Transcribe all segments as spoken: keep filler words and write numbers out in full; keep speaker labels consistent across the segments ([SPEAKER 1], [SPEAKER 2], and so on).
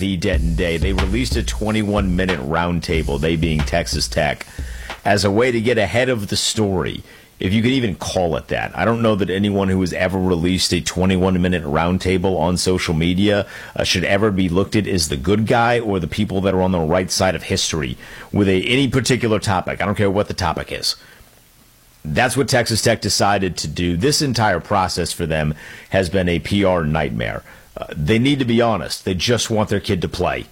[SPEAKER 1] v. Denton Day. They released a twenty-one minute roundtable, they being Texas Tech, as a way to get ahead of the story, if you could even call it that. I don't know that anyone who has ever released a twenty-one minute roundtable on social media uh, should ever be looked at as the good guy or the people that are on the right side of history with a, any particular topic. I don't care what the topic is. That's what Texas Tech decided to do. This entire process for them has been a P R nightmare. Uh, they need to be honest. They just want their kid to play.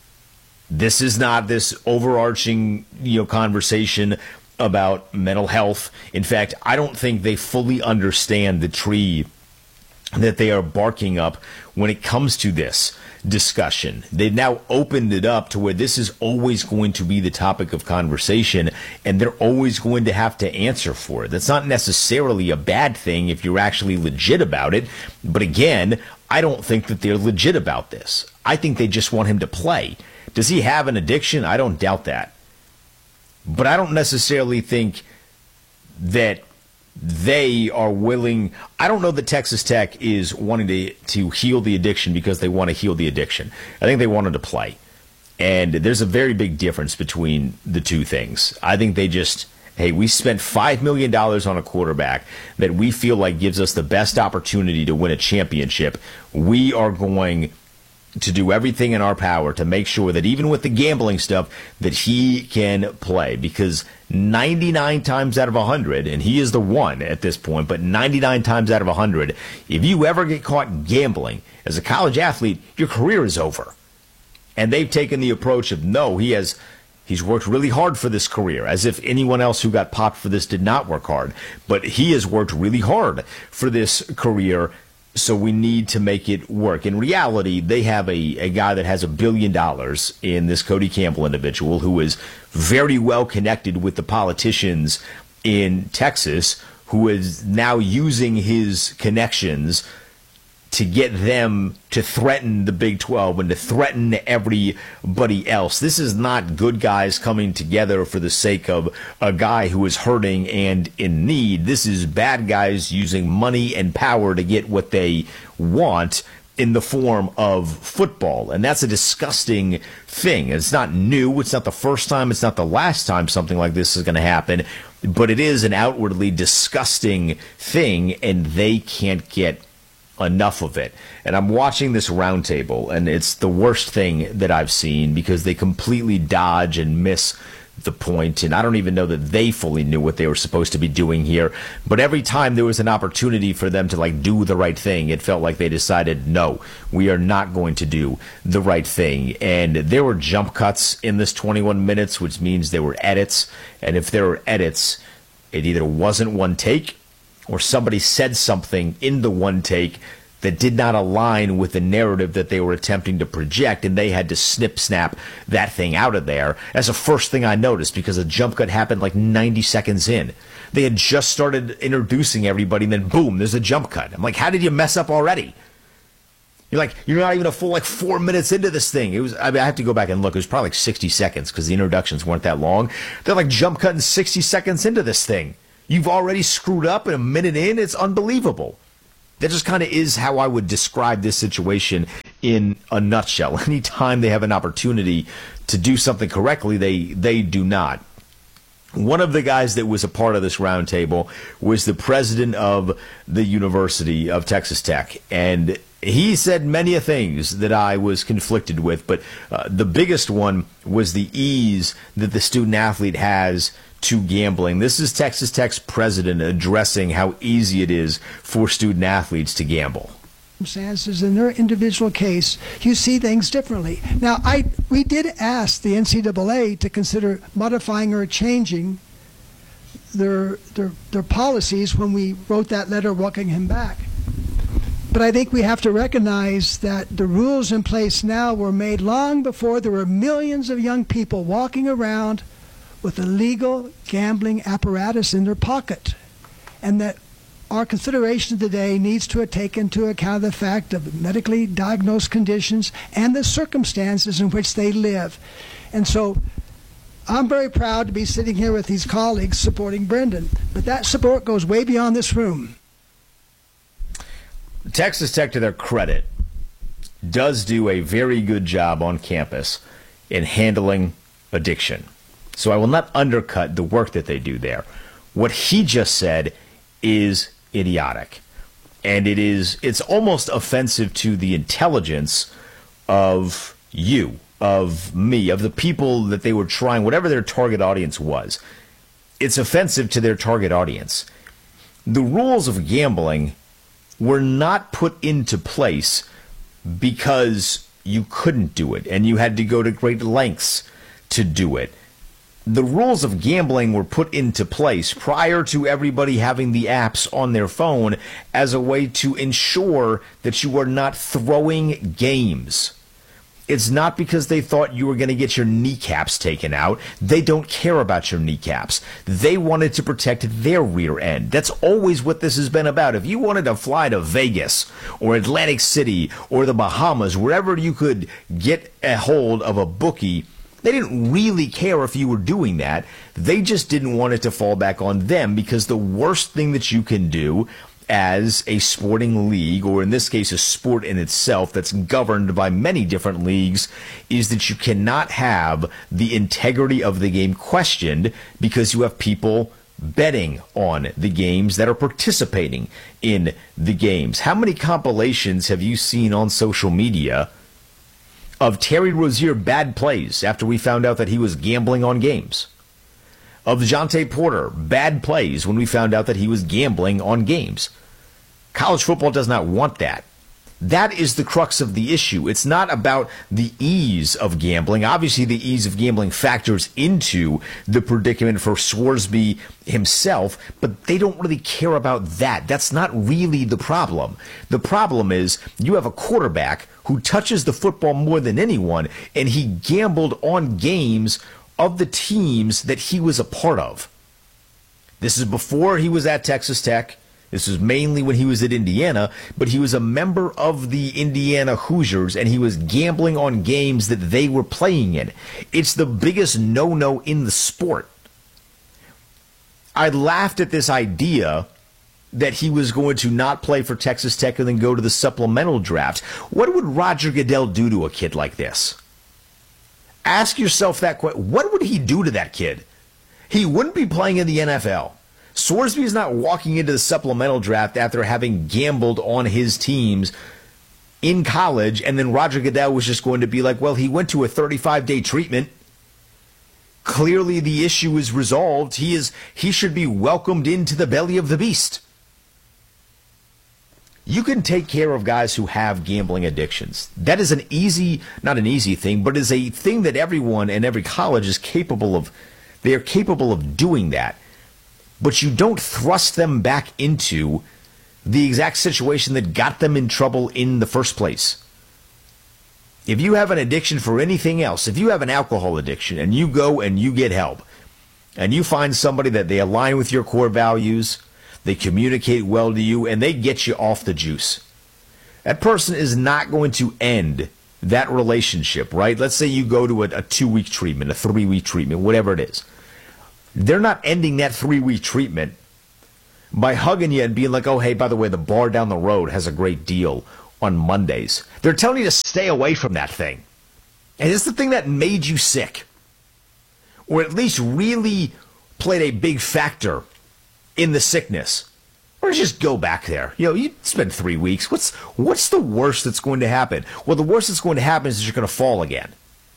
[SPEAKER 1] This is not this overarching, you know, conversation about mental health. In fact, I don't think they fully understand the tree that they are barking up when it comes to this discussion. They've now opened it up to where this is always going to be the topic of conversation, and they're always going to have to answer for it. That's not necessarily a bad thing if you're actually legit about it. But again, I don't think that they're legit about this. I think they just want him to play. Does he have an addiction? I don't doubt that. But I don't necessarily think that they are willing. I don't know that Texas Tech is wanting to, to heal the addiction because they want to heal the addiction. I think they wanted to play. And there's a very big difference between the two things. I think they just, hey, we spent five million dollars on a quarterback that we feel like gives us the best opportunity to win a championship. We are going to do everything in our power to make sure that even with the gambling stuff, that he can play. Because ninety-nine times out of one hundred, and he is the one at this point, but ninety-nine times out of one hundred, if you ever get caught gambling as a college athlete, your career is over. And they've taken the approach of, no, he has, he's worked really hard for this career, as if anyone else who got popped for this did not work hard. But he has worked really hard for this career, so we need to make it work. In reality, they have a, a guy that has a billion dollars in this Cody Campbell individual who is very well connected with the politicians in Texas, who is now using his connections to get them to threaten the Big twelve and to threaten everybody else. This is not good guys coming together for the sake of a guy who is hurting and in need. This is bad guys using money and power to get what they want in the form of football. And that's a disgusting thing. It's not new. It's not the first time. It's not the last time something like this is going to happen. But it is an outwardly disgusting thing, and they can't get enough of it. And I'm watching this roundtable, and it's the worst thing that I've seen because they completely dodge and miss the point, and I don't even know that they fully knew what they were supposed to be doing here. But every time there was an opportunity for them to like do the right thing, it felt like they decided, no, we are not going to do the right thing. And there were jump cuts in this twenty-one minutes, which means there were edits. And if there were edits, it either wasn't one take or somebody said something in the one take that did not align with the narrative that they were attempting to project, and they had to snip snap that thing out of there. That's the first thing I noticed, because a jump cut happened like ninety seconds in. They had just started introducing everybody, and then boom, there's a jump cut. I'm like, how did you mess up already? You're like, you're not even a full like four minutes into this thing. It was, I mean, I have to go back and look. It was probably like sixty seconds because the introductions weren't that long. They're like jump cutting sixty seconds into this thing. You've already screwed up in a minute in. It's unbelievable. That just kind of is how I would describe this situation in a nutshell. Anytime they have an opportunity to do something correctly, they, they do not. One of the guys that was a part of this roundtable was the president of the University of Texas Tech, and he said many things that I was conflicted with, but uh, the biggest one was the ease that the student-athlete has to gambling. This is Texas Tech's president addressing how easy it is for student-athletes to gamble.
[SPEAKER 2] Circumstances in their individual case, you see things differently. Now, I we did ask the N C double A to consider modifying or changing their their their policies when we wrote that letter welcoming him back. But I think we have to recognize that the rules in place now were made long before there were millions of young people walking around with illegal gambling apparatus in their pocket, and that our consideration today needs to take into account the fact of medically diagnosed conditions and the circumstances in which they live. And so I'm very proud to be sitting here with these colleagues supporting Brendan, but that support goes way beyond this room.
[SPEAKER 1] Texas Tech, to their credit, does do a very good job on campus in handling addiction. So I will not undercut the work that they do there. What he just said is idiotic. And it is, it's almost offensive to the intelligence of you, of me, of the people that they were trying, whatever their target audience was. It's offensive to their target audience. The rules of gambling were not put into place because you couldn't do it and you had to go to great lengths to do it. The rules of gambling were put into place prior to everybody having the apps on their phone as a way to ensure that you are not throwing games. It's not because they thought you were going to get your kneecaps taken out. They don't care about your kneecaps. They wanted to protect their rear end. That's always what this has been about. If you wanted to fly to Vegas or Atlantic City or the Bahamas, wherever you could get a hold of a bookie, they didn't really care if you were doing that. They just didn't want it to fall back on them, because the worst thing that you can do as a sporting league, or in this case a sport in itself that's governed by many different leagues, is that you cannot have the integrity of the game questioned because you have people betting on the games that are participating in the games. How many compilations have you seen on social media of Terry Rozier bad plays after we found out that he was gambling on games? Of DeJounte Porter bad plays when we found out that he was gambling on games? College football does not want that. That is the crux of the issue. It's not about the ease of gambling. Obviously, the ease of gambling factors into the predicament for Scoresby himself, but they don't really care about that. That's not really the problem. The problem is you have a quarterback who touches the football more than anyone, and he gambled on games of the teams that he was a part of. This is before he was at Texas Tech. This is mainly when he was at Indiana, but he was a member of the Indiana Hoosiers, and he was gambling on games that they were playing in. It's the biggest no-no in the sport. I laughed at this idea that he was going to not play for Texas Tech and then go to the supplemental draft. What would Roger Goodell do to a kid like this? Ask yourself that question. What would he do to that kid? He wouldn't be playing in the N F L. Scoresby is not walking into the supplemental draft after having gambled on his teams in college, and then Roger Goodell was just going to be like, well, he went to a thirty-five day treatment. Clearly the issue is resolved. He is he should be welcomed into the belly of the beast. You can take care of guys who have gambling addictions. That is an easy, not an easy thing, but is a thing that everyone in every college is capable of. They are capable of doing that. But you don't thrust them back into the exact situation that got them in trouble in the first place. If you have an addiction for anything else, if you have an alcohol addiction and you go and you get help and you find somebody that they align with your core values, they communicate well to you, and they get you off the juice, that person is not going to end that relationship, right? Let's say you go to a, a two-week treatment, a three-week treatment, whatever it is. They're not ending that three-week treatment by hugging you and being like, oh, hey, by the way, the bar down the road has a great deal on Mondays. They're telling you to stay away from that thing. And it's the thing that made you sick, or at least really played a big factor in the sickness. Or just go back there. You know, you spend three weeks. What's, what's the worst that's going to happen? Well, the worst that's going to happen is that you're going to fall again.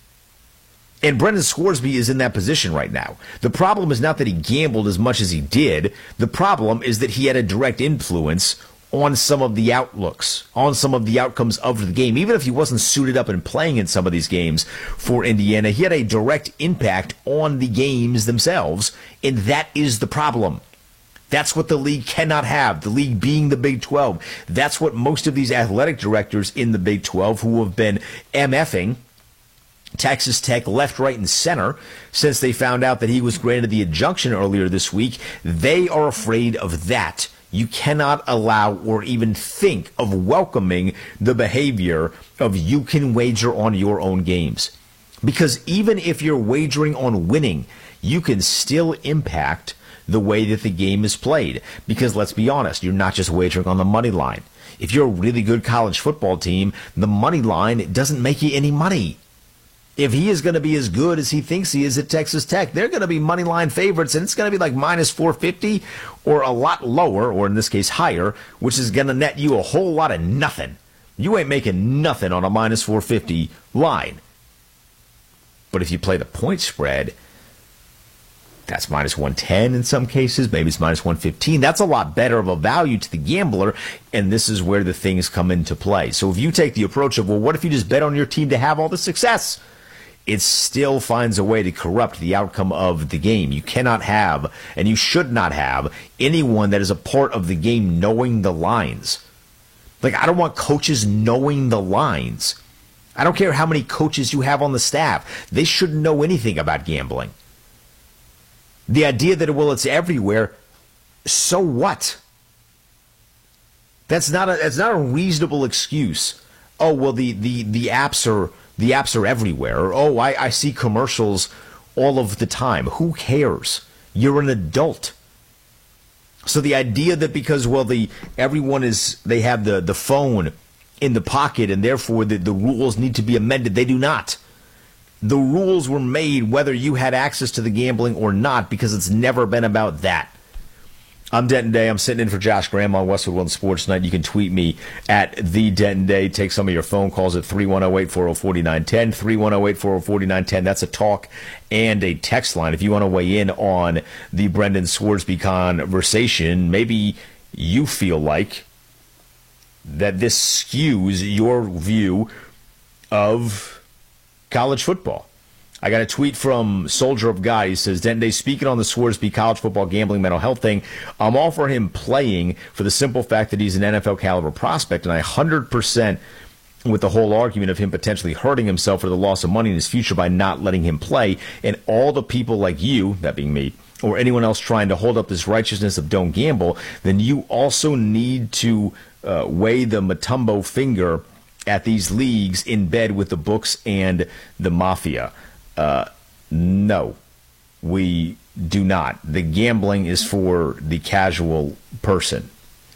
[SPEAKER 1] And Brendan Scoresby is in that position right now. The problem is not that he gambled as much as he did. The problem is that he had a direct influence on some of the outlooks, on some of the outcomes of the game. Even if he wasn't suited up and playing in some of these games for Indiana, he had a direct impact on the games themselves, and that is the problem. That's what the league cannot have, the league being the Big twelve. That's what most of these athletic directors in the Big twelve who have been MFing Texas Tech left, right, and center since they found out that he was granted the injunction earlier this week, they are afraid of that. You cannot allow or even think of welcoming the behavior of you can wager on your own games. Because even if you're wagering on winning, you can still impact the way that the game is played. Because let's be honest, you're not just wagering on the money line. If you're a really good college football team, the money line doesn't make you any money. If he is going to be as good as he thinks he is at Texas Tech, they're going to be money line favorites, and it's going to be like minus four fifty or a lot lower, or in this case higher, which is going to net you a whole lot of nothing. You ain't making nothing on a minus four fifty line. But if you play the point spread, that's minus one ten in some cases. Maybe it's minus one fifteen. That's a lot better of a value to the gambler, and this is where the things come into play. So if you take the approach of, well, what if you just bet on your team to have all the success? It still finds a way to corrupt the outcome of the game. You cannot have, and you should not have, anyone that is a part of the game knowing the lines. Like, I don't want coaches knowing the lines. I don't care how many coaches you have on the staff. They shouldn't know anything about gambling. The idea that, well, it's everywhere, so what? That's not a that's not a reasonable excuse. Oh, well, the, the, the apps are the apps are everywhere. Or, oh, I, I see commercials all of the time. Who cares? You're an adult. So the idea that because, well, the everyone is they have the, the phone in the pocket and therefore the, the rules need to be amended, they do not. The rules were made whether you had access to the gambling or not, because it's never been about that. I'm Denton Day. I'm sitting in for Josh Graham on Westwood One Sports Night. You can tweet me at the Denton Day. Take some of your phone calls at three one zero, eight four zero, four nine one zero, three one zero, eight four zero, four nine one zero. That's a talk and a text line. If you want to weigh in on the Brendan Swordsby conversation, maybe you feel like that this skews your view of college football. I got a tweet from Soldier of God. He says, Denton Day, speaking on the Swordsby college football gambling mental health thing, I'm all for him playing for the simple fact that he's an N F L caliber prospect, and I one hundred percent with the whole argument of him potentially hurting himself for the loss of money in his future by not letting him play, and all the people like you, that being me, or anyone else trying to hold up this righteousness of don't gamble, then you also need to uh, weigh the Matumbo finger at these leagues in bed with the books and the mafia. Uh, no, we do not. The gambling is for the casual person.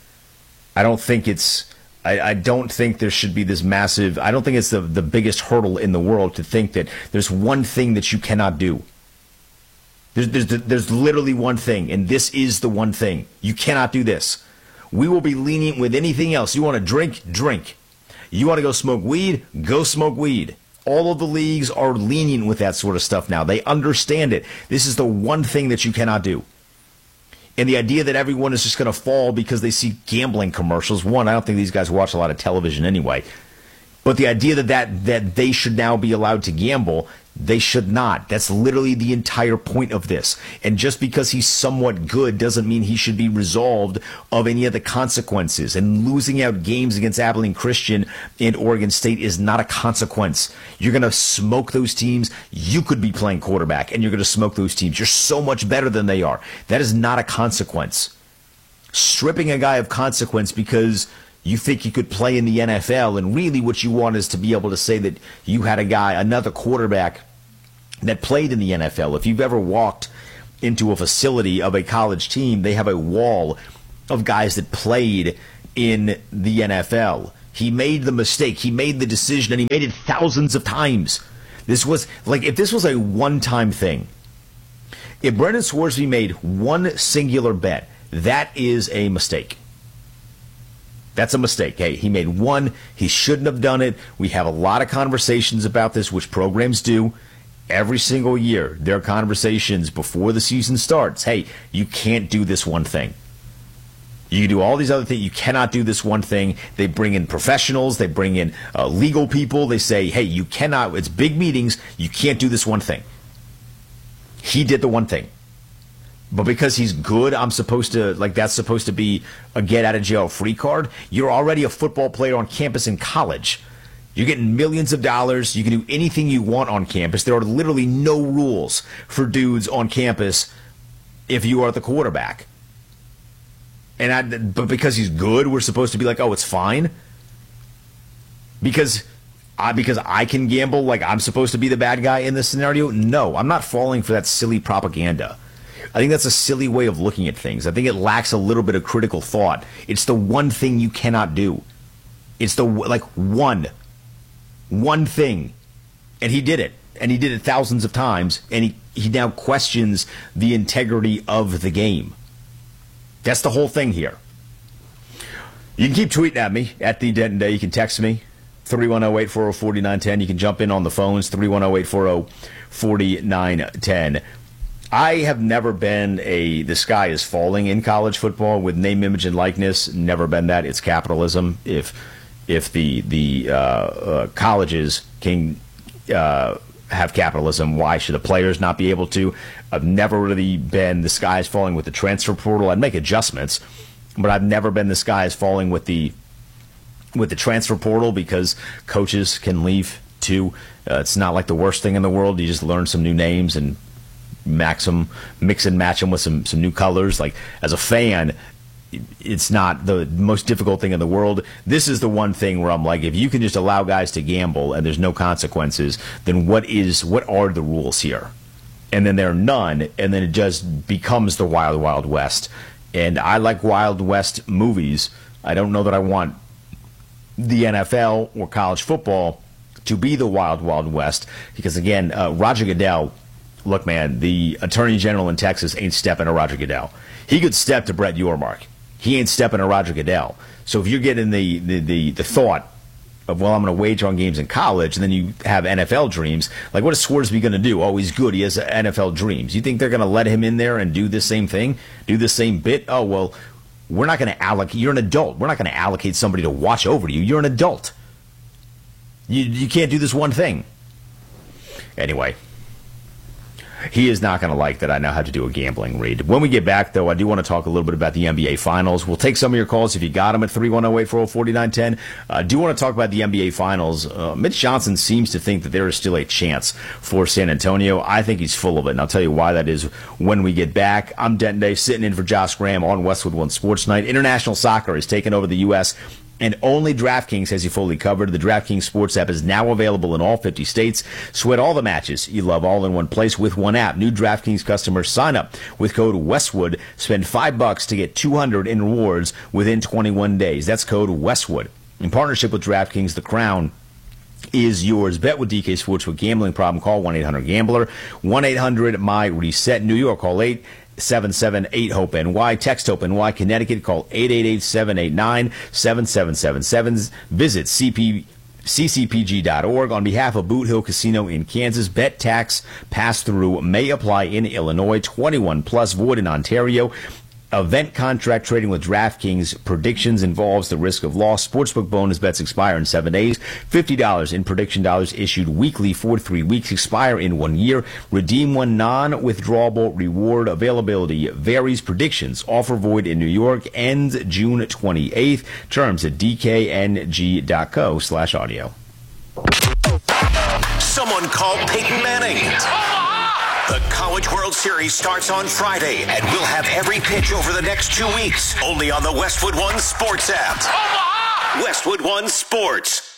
[SPEAKER 1] I don't think it's, I, I don't think there should be this massive, I don't think it's the, the biggest hurdle in the world to think that there's one thing that you cannot do. There's, there's, there's literally one thing, and this is the one thing. You cannot do this. We will be lenient with anything else. You want to drink? Drink. You want to go smoke weed? Go smoke weed. All of the leagues are lenient with that sort of stuff now. They understand it. This is the one thing that you cannot do. And the idea that everyone is just going to fall because they see gambling commercials. One, I don't think these guys watch a lot of television anyway. But the idea that, that, that they should now be allowed to gamble, they should not. That's literally the entire point of this. And just because he's somewhat good doesn't mean he should be resolved of any of the consequences. And losing out games against Abilene Christian and Oregon State is not a consequence. You're going to smoke those teams. You could be playing quarterback, and you're going to smoke those teams. You're so much better than they are. That is not a consequence. Stripping a guy of consequence because you think you could play in the N F L, and really what you want is to be able to say that you had a guy, another quarterback, that played in the N F L. If you've ever walked into a facility of a college team, they have a wall of guys that played in the N F L. He made the mistake. He made the decision, and he made it thousands of times. This was, like, if this was a one-time thing, if Brendan Swordsby made one singular bet, that is a mistake. That's a mistake. Hey, he made one. He shouldn't have done it. We have a lot of conversations about this, which programs do every single year. There are conversations before the season starts. Hey, you can't do this one thing. You can do all these other things. You cannot do this one thing. They bring in professionals. They bring in uh, legal people. They say, hey, you cannot. It's big meetings. You can't do this one thing. He did the one thing. But because he's good, I'm supposed to, like, that's supposed to be a get-out-of-jail-free card? You're already a football player on campus in college. You're getting millions of dollars. You can do anything you want on campus. There are literally no rules for dudes on campus if you are the quarterback. And I, but because he's good, we're supposed to be like, oh, it's fine? Because I, because I can gamble, like I'm supposed to be the bad guy in this scenario? No, I'm not falling for that silly propaganda. I think that's a silly way of looking at things. I think it lacks a little bit of critical thought. It's the one thing you cannot do. It's the, like, one. One thing. And he did it. And he did it thousands of times. And he, he now questions the integrity of the game. That's the whole thing here. You can keep tweeting at me, at the Denton Day. You can text me, three one zero, eight four zero, four nine one zero. You can jump in on the phones, three one zero, eight four zero, four nine one zero. I have never been a the sky is falling in college football with name, image, and likeness. Never been that. It's capitalism. If if the the uh, uh, colleges can uh, have capitalism, why should the players not be able to? I've never really been the sky is falling with the transfer portal. I'd make adjustments, but I've never been the sky is falling with the with the transfer portal because coaches can leave too. Uh, it's not like the worst thing in the world. You just learn some new names and max them, mix and match them with some, some new colors. Like, as a fan, it's not the most difficult thing in the world. This is the one thing where I'm like, if you can just allow guys to gamble and there's no consequences, then what is what are the rules here? And then there are none, and then it just becomes the Wild Wild West. And I like Wild West movies. I don't know that I want the N F L or college football to be the Wild Wild West, because, again, uh, Roger Goodell, look, man, the Attorney General in Texas ain't stepping to Roger Goodell. He could step to Brett Yormark. He ain't stepping to Roger Goodell. So if you're getting the, the, the, the thought of, well, I'm going to wager on games in college, and then you have N F L dreams, like, what is Scoresby going to do? Oh, he's good. He has N F L dreams. You think they're going to let him in there and do the same thing, do the same bit? Oh, well, we're not going to allocate. You're an adult. We're not going to allocate somebody to watch over you. You're an adult. You, you can't do this one thing. Anyway. He is not going to like that I now have to do a gambling read. When we get back, though, I do want to talk a little bit about the N B A Finals. We'll take some of your calls if you got them at three one zero, eight four zero, four nine one zero. I do want to talk about the N B A Finals. Uh, Mitch Johnson seems to think that there is still a chance for San Antonio. I think he's full of it, and I'll tell you why that is when we get back. I'm Denton Day, sitting in for Josh Graham on Westwood One Sports Night. International soccer has taken over the U S, and only DraftKings has you fully covered. The DraftKings Sports app is now available in all fifty states. Sweat all the matches you love all in one place with one app. New DraftKings customers sign up with code Westwood. Spend five bucks to get two hundred in rewards within twenty-one days. That's code Westwood. In partnership with DraftKings, the crown is yours. Bet with D K Sportsbook. Gambling problem? Call one eight hundred gambler. one eight hundred M Y reset. New York, call eight seven seven eight hope N Y. Text HOPE N Y. Connecticut, call eight eight eight, seven eight nine, seven seven seven seven. Visit C P C C P G dot org. On behalf of Boot Hill Casino in Kansas, bet tax pass-through may apply in Illinois. twenty-one plus, void in Ontario. Event contract trading with DraftKings predictions involves the risk of loss. Sportsbook bonus bets expire in seven days. fifty dollars in prediction dollars issued weekly for three weeks. Expire in one year. Redeem one non-withdrawable reward. Availability varies. Predictions offer void in New York. Ends June twenty-eighth. Terms at d k n g dot co slash audio.
[SPEAKER 3] Someone called Peyton Manning. The College World Series starts on Friday, and we'll have every pitch over the next two weeks, only on the Westwood One Sports app. Omaha! Westwood One Sports.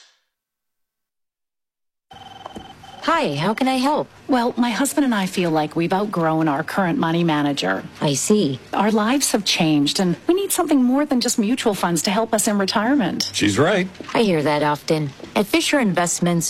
[SPEAKER 4] Hi, how can I help?
[SPEAKER 5] Well, my husband and I feel like we've outgrown our current money manager.
[SPEAKER 4] I see.
[SPEAKER 5] Our lives have changed, and we need something more than just mutual funds to help us in retirement.
[SPEAKER 6] She's right.
[SPEAKER 4] I hear that often. At Fisher Investments,